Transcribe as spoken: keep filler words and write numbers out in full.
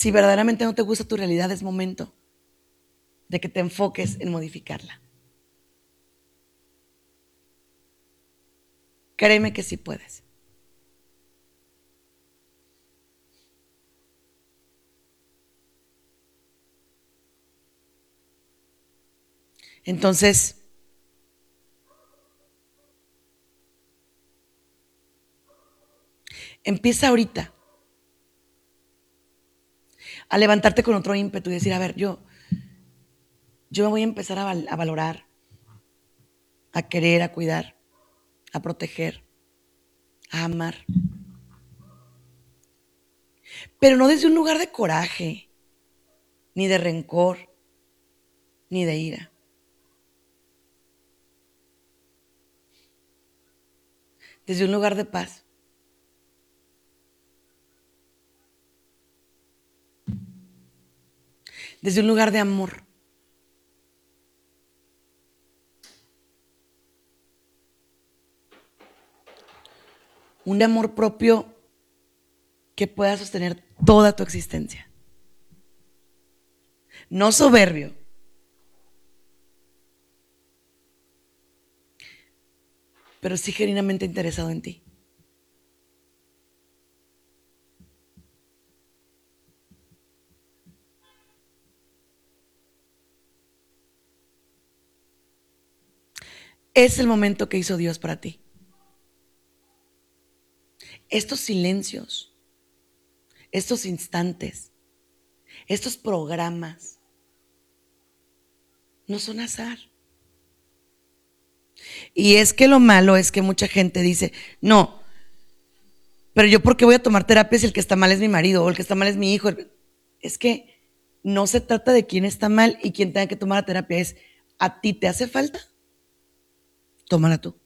Si verdaderamente no te gusta tu realidad, es momento de que te enfoques en modificarla. Créeme que sí puedes. Entonces, empieza ahorita a levantarte con otro ímpetu y decir, a ver, yo, yo me voy a empezar a, val- a valorar, a querer, a cuidar, a proteger, a amar. Pero no desde un lugar de coraje, ni de rencor, ni de ira. Desde un lugar de paz. Desde un lugar de amor. Un amor propio que pueda sostener toda tu existencia. No soberbio, pero sí genuinamente interesado en ti. Es el momento que hizo Dios para ti. Estos silencios, estos instantes, estos programas, no son azar. Y es que lo malo es que mucha gente dice, no, pero yo ¿por qué voy a tomar terapia si el que está mal es mi marido o el que está mal es mi hijo? Es que no se trata de quién está mal y quién tenga que tomar la terapia, es ¿a ti te hace falta? Tómala tú.